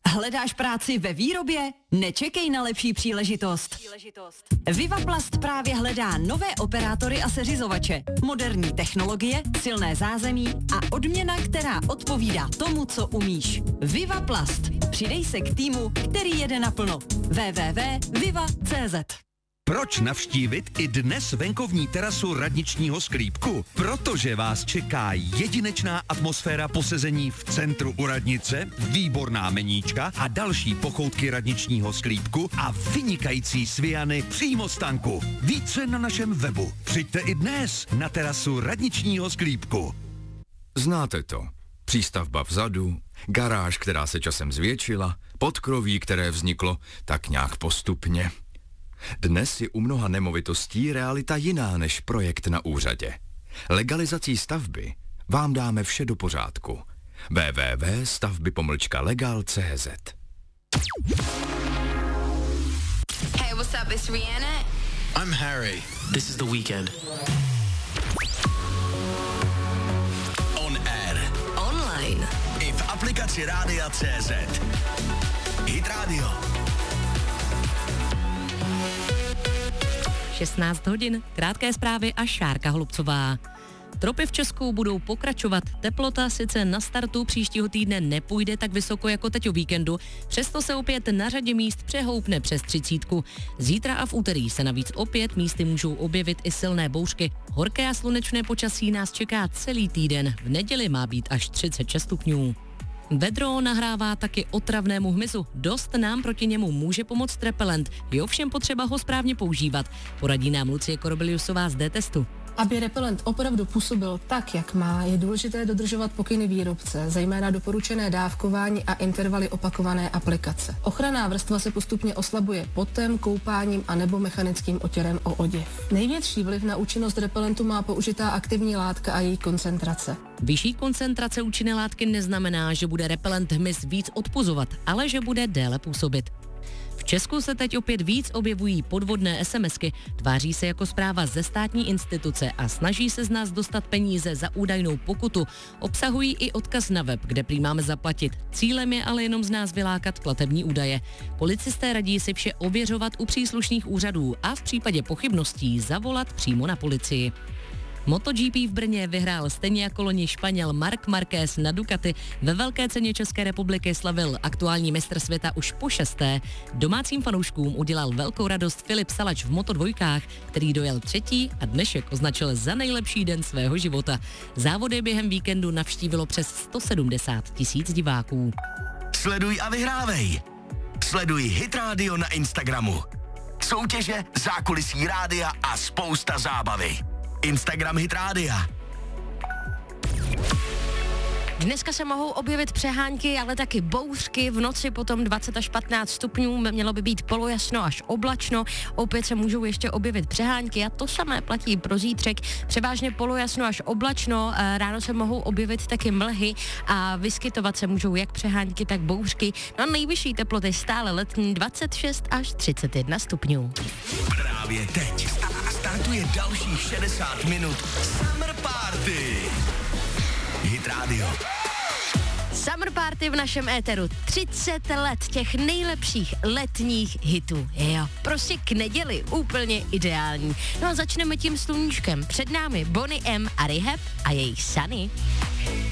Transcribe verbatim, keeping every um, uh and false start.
Hledáš práci ve výrobě? Nečekej na lepší příležitost. příležitost. Vivaplast právě hledá nové operátory a seřizovače, moderní technologie, silné zázemí a odměna, která odpovídá tomu, co umíš. Vivaplast. Přidej se k týmu, který jede naplno. w w w tečka viva tečka c z. Proč navštívit i dnes venkovní terasu radničního sklípku? Protože vás čeká jedinečná atmosféra posezení v centru u radnice, výborná meníčka a další pochoutky radničního sklípku a vynikající sviany přímo z tanku. Více na našem webu. Přijďte i dnes na terasu radničního sklípku. Znáte to. Přístavba vzadu, garáž, která se časem zvětšila, podkroví, které vzniklo tak nějak postupně. Dnes je u mnoha nemovitostí realita jiná než projekt na úřadě. Legalizací stavby vám dáme vše do pořádku. w w w tečka stavby pomlčka legal tečka c z. Hey, what's up? It's Rihanna. I'm Harry. This is The Weeknd. On air. Online. I v aplikaci Rádia tečka cé zet. Hit Radio. šestnáct hodin, krátké zprávy a Šárka Holubcová. Tropy v Česku budou pokračovat. Teplota sice na startu příštího týdne nepůjde tak vysoko jako teď o víkendu, přesto se opět na řadě míst přehoupne přes třicítku. Zítra a v úterý se navíc opět místy můžou objevit i silné bouřky. Horké a slunečné počasí nás čeká celý týden. V neděli má být až třicet šest stupňů. Vedro nahrává taky otravnému hmyzu. Dost nám proti němu může pomoct repelent. Je ovšem potřeba ho správně používat. Poradí nám Lucie Korobiliusová z D-testu. Aby repelent opravdu působil tak, jak má, je důležité dodržovat pokyny výrobce, zejména doporučené dávkování a intervaly opakované aplikace. Ochranná vrstva se postupně oslabuje potem, koupáním a nebo mechanickým otěrem o oděv. Největší vliv na účinnost repelentu má použitá aktivní látka a její koncentrace. Vyšší koncentrace účinné látky neznamená, že bude repelent hmyz víc odpuzovat, ale že bude déle působit. V Česku se teď opět víc objevují podvodné SMSky, tváří se jako zpráva ze státní instituce a snaží se z nás dostat peníze za údajnou pokutu. Obsahují i odkaz na web, kde prý máme zaplatit. Cílem je ale jenom z nás vylákat platební údaje. Policisté radí si vše ověřovat u příslušných úřadů a v případě pochybností zavolat přímo na policii. MotoGP v Brně vyhrál stejně jako loni Španěl Marc Marquez na Ducati. Ve velké ceně České republiky slavil aktuální mistr světa už po šesté. Domácím fanouškům udělal velkou radost Filip Salač v Moto dvojkách, který dojel třetí a dnešek označil za nejlepší den svého života. Závody během víkendu navštívilo přes sto sedmdesát tisíc diváků. Sleduj a vyhrávej. Sleduj Hit Radio na Instagramu. Soutěže, zákulisí rádia a spousta zábavy. Instagram Hit Rádia. Dneska se mohou objevit přehánky, ale taky bouřky. V noci potom dvacet až patnáct stupňů, mělo by být polojasno až oblačno. Opět se můžou ještě objevit přehánky a to samé platí pro zítřek. Převážně polojasno až oblačno, ráno se mohou objevit taky mlhy a vyskytovat se můžou jak přehánky, tak bouřky. No a nejvyšší teploty stále letní dvacet šest až třicet jedna stupňů. Právě teď startuje dalších šedesát minut Summer Party. Hit Radio. Summer Party v našem éteru. třicet let těch nejlepších letních hitů. Jo, prostě k neděli úplně ideální. No a začneme tím sluníčkem. Před námi Boney M a Rehab a jejich Sunny.